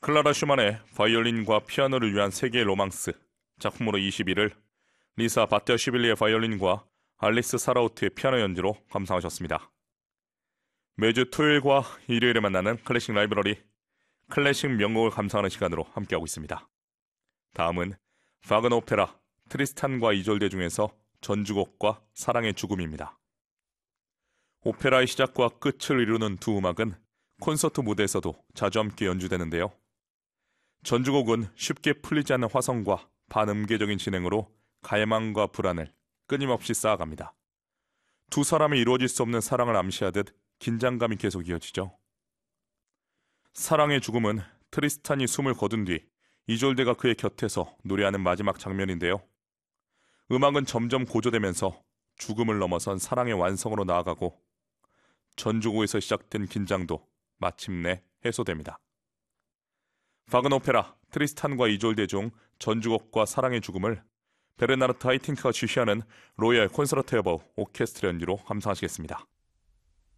클라라 슈만의 바이올린과 피아노를 위한 세계의 로망스 작품으로 21일 리사 바티아슈빌리의 바이올린과 알리스 사라우트의 피아노 연주로 감상하셨습니다. 매주 토요일과 일요일에 만나는 클래식 라이브러리 클래식 명곡을 감상하는 시간으로 함께하고 있습니다. 다음은 바그너 오페라 트리스탄과 이졸데 중에서 전주곡과 사랑의 죽음입니다. 오페라의 시작과 끝을 이루는 두 음악은 콘서트 무대에서도 자주 함께 연주되는데요. 전주곡은 쉽게 풀리지 않는 화성과 반음계적인 진행으로 갈망과 불안을 끊임없이 쌓아갑니다. 두 사람이 이루어질 수 없는 사랑을 암시하듯 긴장감이 계속 이어지죠. 사랑의 죽음은 트리스탄이 숨을 거둔 뒤 이졸데가 그의 곁에서 노래하는 마지막 장면인데요. 음악은 점점 고조되면서 죽음을 넘어선 사랑의 완성으로 나아가고 전주곡에서 시작된 긴장도 마침내 해소됩니다. 바그너 오페라 트리스탄과 이졸데 중 전주곡과 사랑의 죽음을 베르나르트 하이팅크가 지휘하는 로열 콘서트 에버 오케스트라 연주로 감상하시겠습니다.